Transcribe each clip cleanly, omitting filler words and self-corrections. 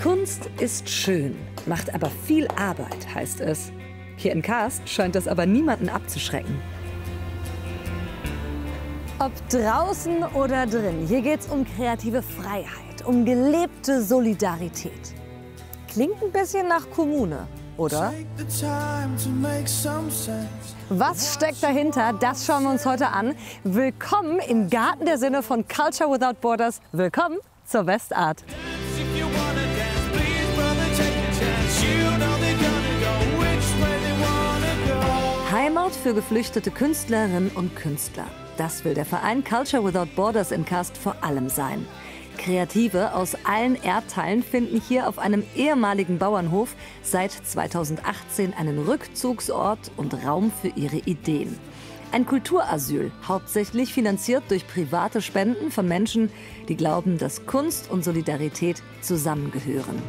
Kunst ist schön, macht aber viel Arbeit, heißt es. Hier in Kast scheint das aber niemanden abzuschrecken. Ob draußen oder drin, hier geht es um kreative Freiheit, um gelebte Solidarität. Klingt ein bisschen nach Kommune, oder? Was steckt dahinter? Das schauen wir uns heute an. Willkommen im Garten der Sinne von Culture Without Borders. Willkommen zur Westart. Heimat für geflüchtete Künstlerinnen und Künstler. Das will der Verein Culture Without Borders in Kast vor allem sein. Kreative aus allen Erdteilen finden hier auf einem ehemaligen Bauernhof seit 2018 einen Rückzugsort und Raum für ihre Ideen. Ein Kulturasyl, hauptsächlich finanziert durch private Spenden von Menschen, die glauben, dass Kunst und Solidarität zusammengehören.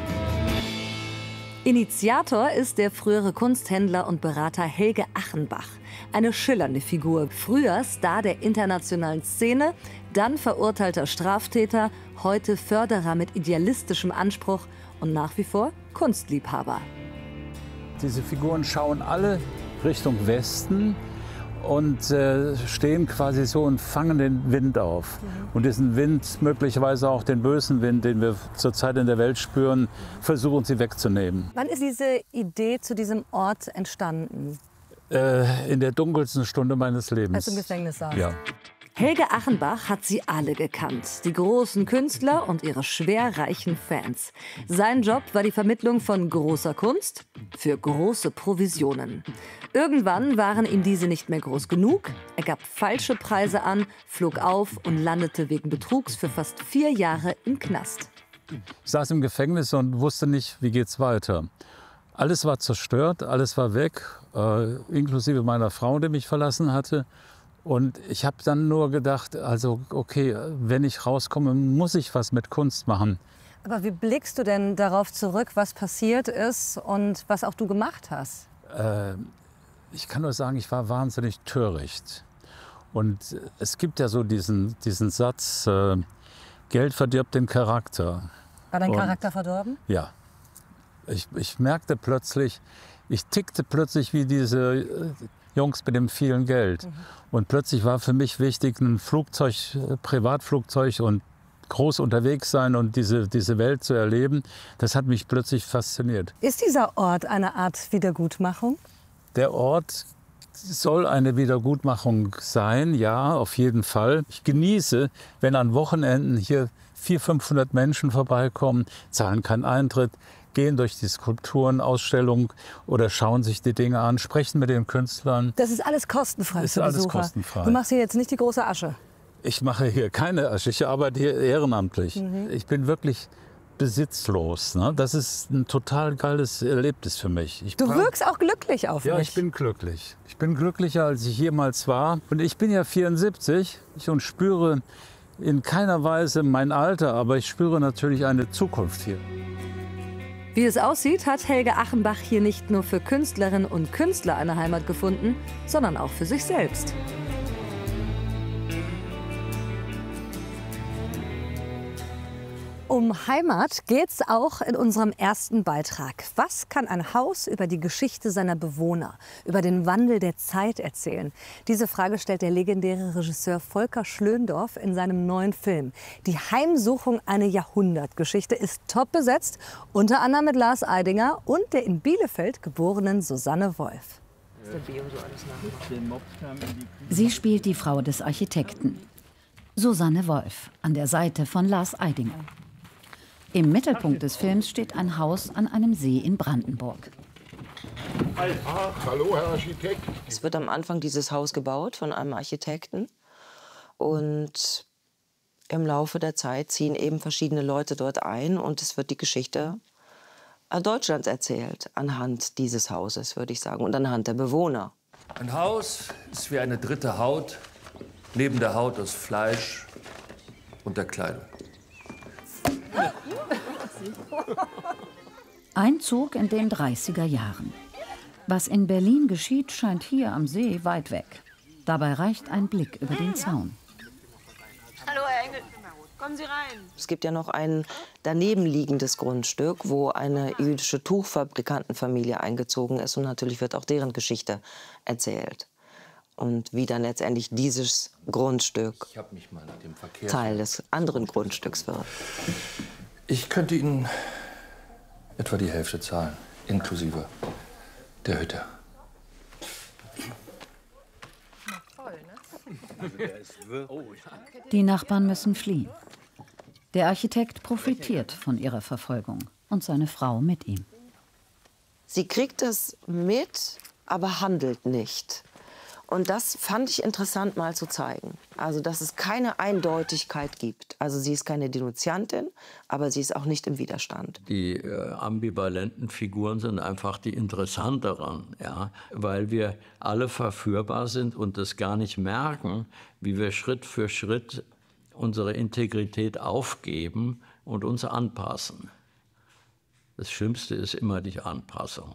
Initiator ist der frühere Kunsthändler und Berater Helge Achenbach. Eine schillernde Figur, früher Star der internationalen Szene, dann verurteilter Straftäter, heute Förderer mit idealistischem Anspruch und nach wie vor Kunstliebhaber. Diese Figuren schauen alle Richtung Westen und stehen quasi so und fangen den Wind auf. Und diesen Wind, möglicherweise auch den bösen Wind, den wir zurzeit in der Welt spüren, versuchen sie wegzunehmen. Wann ist diese Idee zu diesem Ort entstanden? In der dunkelsten Stunde meines Lebens. Als du im Gefängnis saß? Ja. Helge Achenbach hat sie alle gekannt, die großen Künstler und ihre schwerreichen Fans. Sein Job war die Vermittlung von großer Kunst für große Provisionen. Irgendwann waren ihm diese nicht mehr groß genug. Er gab falsche Preise an, flog auf und landete wegen Betrugs für fast 4 Jahre im Knast. Ich saß im Gefängnis und wusste nicht, wie geht's weiter. Alles war zerstört, alles war weg, inklusive meiner Frau, die mich verlassen hatte. Und ich habe dann nur gedacht, also okay, wenn ich rauskomme, muss ich was mit Kunst machen. Aber wie blickst du denn darauf zurück, was passiert ist und was auch du gemacht hast? Ich kann nur sagen, ich war wahnsinnig töricht. Und es gibt ja so diesen Satz, Geld verdirbt den Charakter. War dein Charakter verdorben? Ja. Ich merkte plötzlich, ich tickte plötzlich wie diese Jungs mit dem vielen Geld. Und plötzlich war für mich wichtig, ein Flugzeug, Privatflugzeug und groß unterwegs sein und diese Welt zu erleben. Das hat mich plötzlich fasziniert. Ist dieser Ort eine Art Wiedergutmachung? Der Ort soll eine Wiedergutmachung sein, ja, auf jeden Fall. Ich genieße, wenn an Wochenenden hier 400, 500 Menschen vorbeikommen, zahlen keinen Eintritt, gehen durch die Skulpturen, Ausstellungen oder schauen sich die Dinge an, sprechen mit den Künstlern. Das ist alles kostenfrei für alles Besucher. Kostenfrei. Du machst hier jetzt nicht die große Asche. Ich mache hier keine Asche, ich arbeite hier ehrenamtlich. Ich bin wirklich besitzlos. Ne? Das ist ein total geiles Erlebnis für mich. Du wirkst auch glücklich auf mich. Ja, ich bin glücklich. Ich bin glücklicher, als ich jemals war. Und ich bin ja 74 und spüre in keiner Weise mein Alter, aber ich spüre natürlich eine Zukunft hier. Wie es aussieht, hat Helge Achenbach hier nicht nur für Künstlerinnen und Künstler eine Heimat gefunden, sondern auch für sich selbst. Um Heimat geht's auch in unserem ersten Beitrag. Was kann ein Haus über die Geschichte seiner Bewohner, über den Wandel der Zeit erzählen? Diese Frage stellt der legendäre Regisseur Volker Schlöndorff in seinem neuen Film. Die Heimsuchung, eine Jahrhundertgeschichte, ist top besetzt, unter anderem mit Lars Eidinger und der in Bielefeld geborenen Susanne Wolf. Sie spielt die Frau des Architekten. Susanne Wolf, an der Seite von Lars Eidinger. Im Mittelpunkt des Films steht ein Haus an einem See in Brandenburg. Ach, hallo, Herr Architekt. Es wird am Anfang dieses Haus gebaut von einem Architekten. Und im Laufe der Zeit ziehen eben verschiedene Leute dort ein. Und es wird die Geschichte Deutschlands erzählt, anhand dieses Hauses, würde ich sagen, und anhand der Bewohner. Ein Haus ist wie eine dritte Haut, neben der Haut aus Fleisch und der Kleidung. Einzug in den 30er Jahren. Was in Berlin geschieht, scheint hier am See weit weg. Dabei reicht ein Blick über den Zaun. Hallo, Herr Engel. Kommen Sie rein. Es gibt ja noch ein daneben liegendes Grundstück, wo eine jüdische Tuchfabrikantenfamilie eingezogen ist. Und natürlich wird auch deren Geschichte erzählt. Und wie dann letztendlich dieses Grundstück Teil des anderen Grundstücks wird. Ich könnte Ihnen etwa die Hälfte zahlen, inklusive der Hütte. Die Nachbarn müssen fliehen. Der Architekt profitiert von ihrer Verfolgung und seine Frau mit ihm. Sie kriegt es mit, aber handelt nicht. Und das fand ich interessant mal zu zeigen. Also, dass es keine Eindeutigkeit gibt. Also, sie ist keine Denunziantin, aber sie ist auch nicht im Widerstand. Die ambivalenten Figuren sind einfach die interessanteren, ja? Weil wir alle verführbar sind und das gar nicht merken, wie wir Schritt für Schritt unsere Integrität aufgeben und uns anpassen. Das Schlimmste ist immer die Anpassung.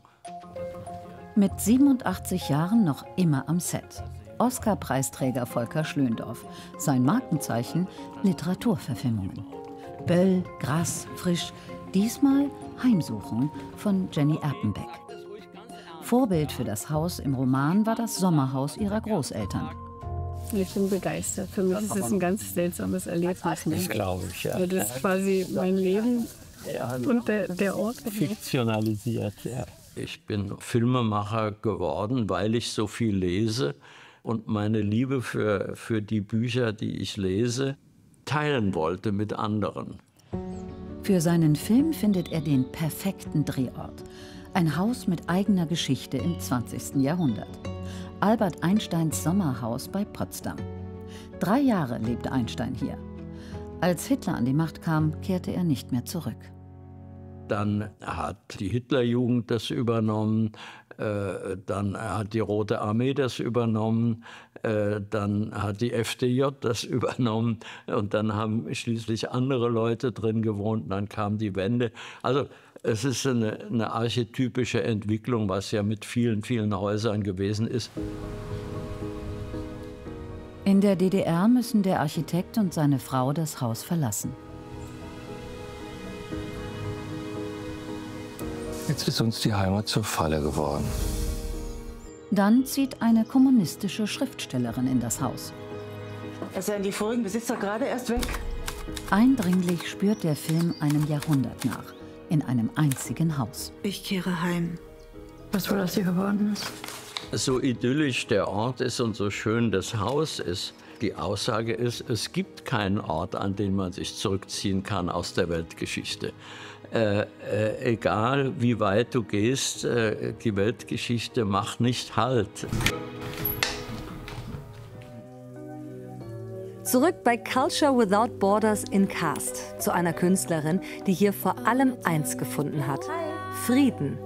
Mit 87 Jahren noch immer am Set. Oscar-Preisträger Volker Schlöndorff. Sein Markenzeichen Literaturverfilmungen. Böll, Grass, Frisch. Diesmal Heimsuchung von Jenny Erpenbeck. Vorbild für das Haus im Roman war das Sommerhaus ihrer Großeltern. Ich bin begeistert. Für mich ist es ein ganz seltsames Erlebnis. Das glaube ich, ja. Das ist quasi mein Leben und der Ort. Fiktionalisiert, ja. Ich bin Filmemacher geworden, weil ich so viel lese und meine Liebe für die Bücher, die ich lese, teilen wollte mit anderen. Für seinen Film findet er den perfekten Drehort. Ein Haus mit eigener Geschichte im 20. Jahrhundert. Albert Einsteins Sommerhaus bei Potsdam. 3 Jahre lebte Einstein hier. Als Hitler an die Macht kam, kehrte er nicht mehr zurück. Dann hat die Hitlerjugend das übernommen, dann hat die Rote Armee das übernommen, dann hat die FDJ das übernommen und dann haben schließlich andere Leute drin gewohnt, dann kam die Wende. Also es ist eine archetypische Entwicklung, was ja mit vielen, vielen Häusern gewesen ist. In der DDR müssen der Architekt und seine Frau das Haus verlassen. Jetzt ist uns die Heimat zur Falle geworden. Dann zieht eine kommunistische Schriftstellerin in das Haus. Es sind die vorigen Besitzer gerade erst weg. Eindringlich spürt der Film einem Jahrhundert nach, in einem einzigen Haus. Ich kehre heim. Was wohl aus dir geworden ist? So idyllisch der Ort ist und so schön das Haus ist, die Aussage ist, es gibt keinen Ort, an den man sich zurückziehen kann aus der Weltgeschichte. Egal wie weit du gehst, die Weltgeschichte macht nicht Halt. Zurück bei Culture Without Borders in Cast, zu einer Künstlerin, die hier vor allem eins gefunden hat: Frieden.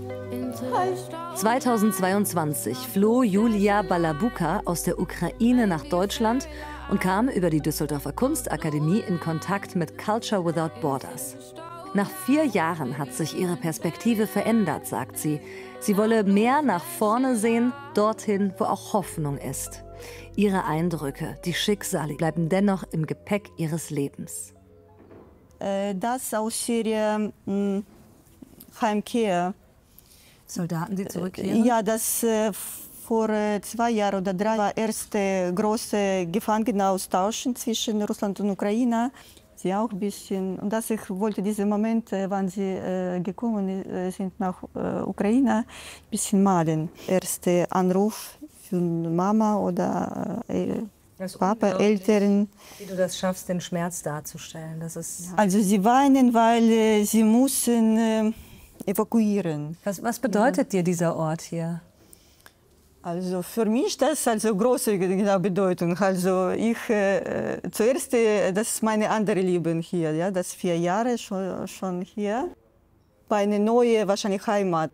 2022 floh Julia Balabuka aus der Ukraine nach Deutschland und kam über die Düsseldorfer Kunstakademie in Kontakt mit Culture Without Borders. Nach 4 Jahren hat sich ihre Perspektive verändert, sagt sie. Sie wolle mehr nach vorne sehen, dorthin, wo auch Hoffnung ist. Ihre Eindrücke, die Schicksale bleiben dennoch im Gepäck ihres Lebens. Das aus Syrien Heimkehr. Soldaten, die zurückkehren? Ja, das vor 2 Jahren oder 3 war erste große Gefangenenaustausch zwischen Russland und Ukraine. Sie auch ein bisschen, und dass ich wollte diesen Moment, wann sie gekommen sind nach Ukraine, ein bisschen malen. Erster Anruf von Mama oder Papa, Eltern. Wie du das schaffst, den Schmerz darzustellen. Das ist Also sie weinen, weil sie mussten evakuieren. Was bedeutet dir dieser Ort hier? Also für mich das also große Bedeutung. Also ich zuerst, das ist meine andere Leben hier, ja, das 4 Jahre schon hier. Bei einer neuen wahrscheinlich Heimat.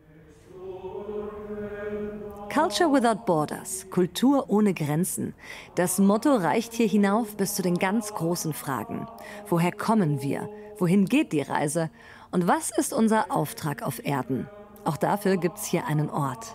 Culture Without Borders, Kultur ohne Grenzen. Das Motto reicht hier hinauf bis zu den ganz großen Fragen. Woher kommen wir? Wohin geht die Reise? Und was ist unser Auftrag auf Erden? Auch dafür gibt es hier einen Ort.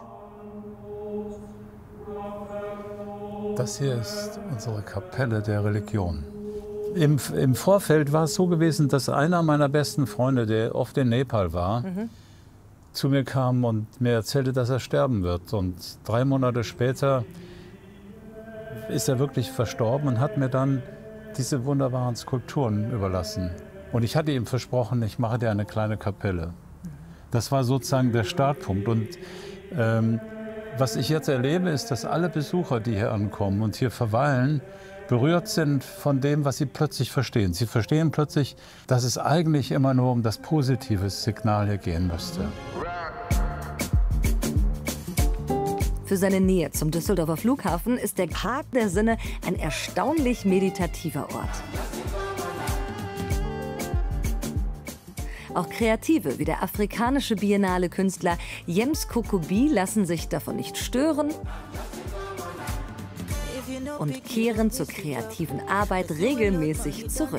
Das hier ist unsere Kapelle der Religion. Im Vorfeld war es so gewesen, dass einer meiner besten Freunde, der oft in Nepal war, zu mir kam und mir erzählte, dass er sterben wird. Und 3 Monate später ist er wirklich verstorben und hat mir dann diese wunderbaren Skulpturen überlassen. Und ich hatte ihm versprochen, ich mache dir eine kleine Kapelle. Das war sozusagen der Startpunkt. Und was ich jetzt erlebe, ist, dass alle Besucher, die hier ankommen und hier verweilen, berührt sind von dem, was sie plötzlich verstehen. Sie verstehen plötzlich, dass es eigentlich immer nur um das positive Signal hier gehen müsste. Für seine Nähe zum Düsseldorfer Flughafen ist der Park der Sinne ein erstaunlich meditativer Ort. Auch Kreative wie der afrikanische Biennale-Künstler Jems Kokobi lassen sich davon nicht stören und kehren zur kreativen Arbeit regelmäßig zurück.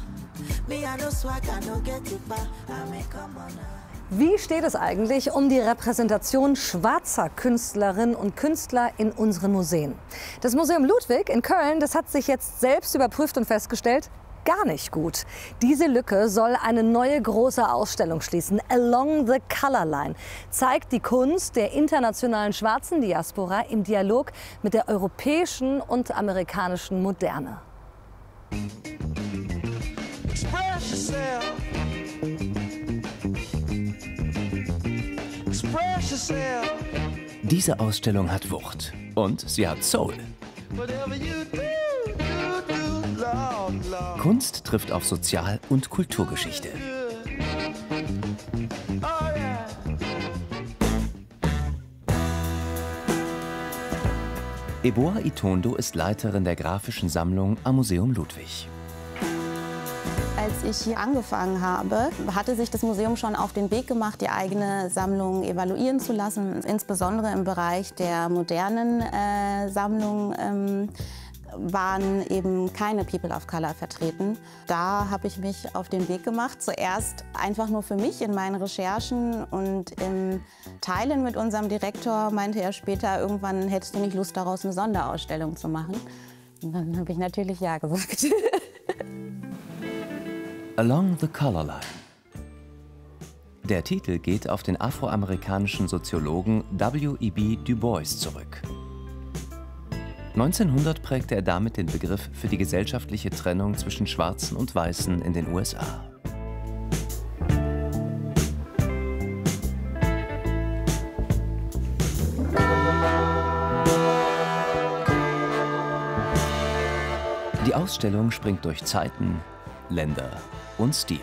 Wie steht es eigentlich um die Repräsentation schwarzer Künstlerinnen und Künstler in unseren Museen? Das Museum Ludwig in Köln, das hat sich jetzt selbst überprüft und festgestellt, gar nicht gut. Diese Lücke soll eine neue große Ausstellung schließen. Along the Color Line zeigt die Kunst der internationalen schwarzen Diaspora im Dialog mit der europäischen und amerikanischen Moderne. Diese Ausstellung hat Wucht und sie hat Soul. Kunst trifft auf Sozial- und Kulturgeschichte. Eboa Itondo ist Leiterin der grafischen Sammlung am Museum Ludwig. Als ich hier angefangen habe, hatte sich das Museum schon auf den Weg gemacht, die eigene Sammlung evaluieren zu lassen. Insbesondere im Bereich der modernen Sammlung waren eben keine People of Color vertreten. Da habe ich mich auf den Weg gemacht, zuerst einfach nur für mich in meinen Recherchen und im Teilen mit unserem Direktor meinte er später, irgendwann hättest du nicht Lust daraus eine Sonderausstellung zu machen. Und dann habe ich natürlich ja gesagt. Along the Color Line. Der Titel geht auf den afroamerikanischen Soziologen W.E.B. Du Bois zurück. 1900 prägte er damit den Begriff für die gesellschaftliche Trennung zwischen Schwarzen und Weißen in den USA. Die Ausstellung springt durch Zeiten, Länder und Stile.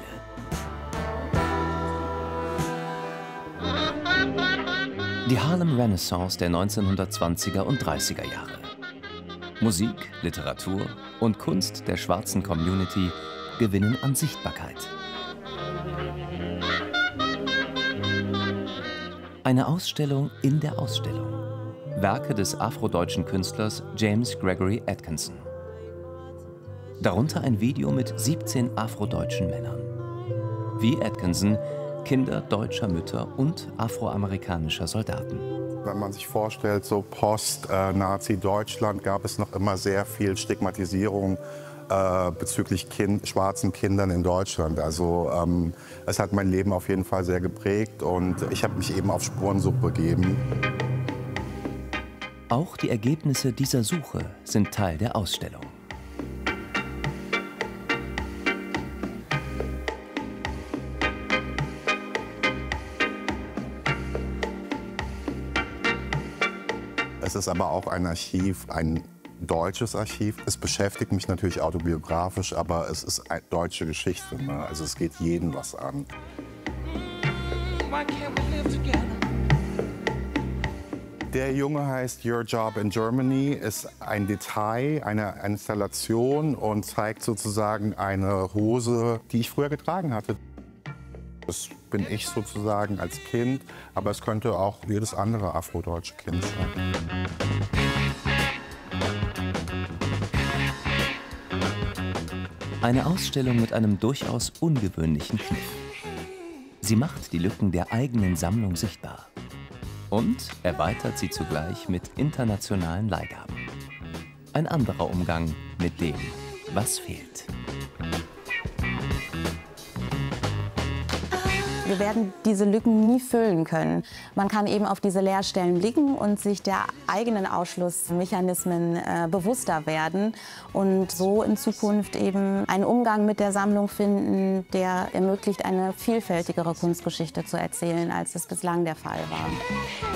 Die Harlem Renaissance der 1920er und 30er Jahre. Musik, Literatur und Kunst der schwarzen Community gewinnen an Sichtbarkeit. Eine Ausstellung in der Ausstellung. Werke des afrodeutschen Künstlers James Gregory Atkinson. Darunter ein Video mit 17 afrodeutschen Männern. Wie Atkinson, Kinder deutscher Mütter und afroamerikanischer Soldaten. Wenn man sich vorstellt, so Post-Nazi-Deutschland gab es noch immer sehr viel Stigmatisierung bezüglich schwarzen Kindern in Deutschland. Also es hat mein Leben auf jeden Fall sehr geprägt und ich habe mich eben auf Spurensuche begeben. Auch die Ergebnisse dieser Suche sind Teil der Ausstellung. Es ist aber auch ein Archiv, ein deutsches Archiv. Es beschäftigt mich natürlich autobiografisch, aber es ist eine deutsche Geschichte. Ne? Also es geht jeden was an. Der Junge heißt Your Job in Germany, ist ein Detail, eine Installation und zeigt sozusagen eine Hose, die ich früher getragen hatte. Das bin ich sozusagen als Kind, aber es könnte auch jedes andere afrodeutsche Kind sein. Eine Ausstellung mit einem durchaus ungewöhnlichen Kniff. Sie macht die Lücken der eigenen Sammlung sichtbar und erweitert sie zugleich mit internationalen Leihgaben. Ein anderer Umgang mit dem, was fehlt. Wir werden diese Lücken nie füllen können. Man kann eben auf diese Leerstellen blicken und sich der eigenen Ausschlussmechanismen bewusster werden und so in Zukunft eben einen Umgang mit der Sammlung finden, der ermöglicht, eine vielfältigere Kunstgeschichte zu erzählen, als es bislang der Fall war.